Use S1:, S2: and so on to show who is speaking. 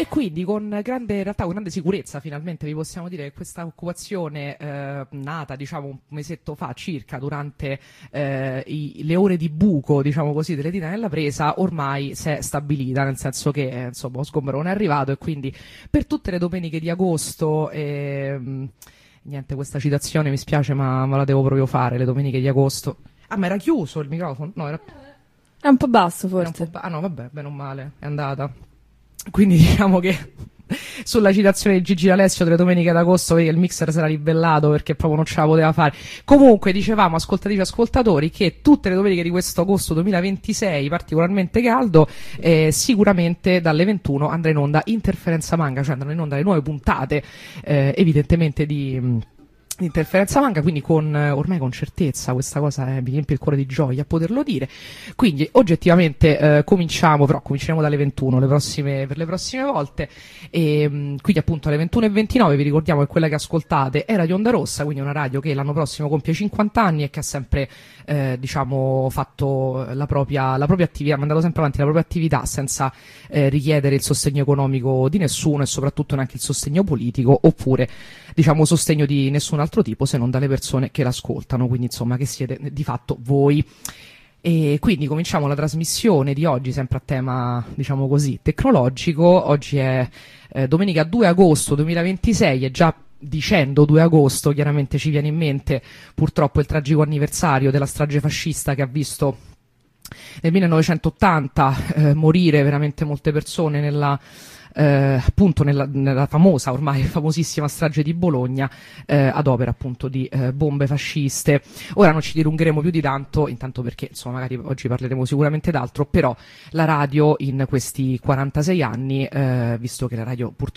S1: quindi con grande, in realtà con grande sicurezza finalmente vi possiamo dire che questa occupazione nata diciamo un mesetto fa circa durante le ore di buco diciamo così delle dita nella presa ormai si è stabilita, nel senso che insomma Sgombrone è arrivato e quindi per tutte le domeniche di agosto niente, questa citazione mi spiace ma la devo proprio fare, le domeniche di agosto. Ah, ma era chiuso il microfono? No, era...
S2: È un po' basso forse.
S1: Ah no, vabbè, bene o male, è andata. Quindi diciamo che sulla citazione di Gigi D'Alessio delle domeniche d'agosto vedi che il mixer si era ribellato perché proprio non ce la poteva fare. Comunque dicevamo, ascoltatrici e ascoltatori, che tutte le domeniche di questo agosto 2026 particolarmente caldo, sicuramente dalle 21 andrà in onda Interferenza Manga, cioè andranno in onda le nuove puntate evidentemente di Interferenza Manga, quindi ormai con certezza questa cosa mi riempie il cuore di gioia a poterlo dire. Quindi oggettivamente cominceremo dalle 21 per le prossime volte, e quindi appunto alle 21:29 vi ricordiamo che quella che ascoltate è Radio Onda Rossa, quindi una radio che l'anno prossimo compie 50 anni e che ha sempre diciamo fatto la propria attività, mandato sempre avanti la propria attività senza richiedere il sostegno economico di nessuno e soprattutto neanche il sostegno politico oppure diciamo sostegno di nessun altro tipo se non dalle persone che l'ascoltano, quindi insomma che siete di fatto voi. E quindi cominciamo la trasmissione di oggi sempre a tema diciamo così tecnologico. Oggi è domenica 2 agosto 2026 e già dicendo 2 agosto chiaramente ci viene in mente purtroppo il tragico anniversario della strage fascista che ha visto nel 1980 morire veramente molte persone appunto nella famosa, ormai famosissima strage di Bologna ad opera appunto di bombe fasciste. Ora non ci dilungheremo più di tanto, intanto perché insomma magari oggi parleremo sicuramente d'altro, però la radio in questi 46 anni, visto che la radio purtroppo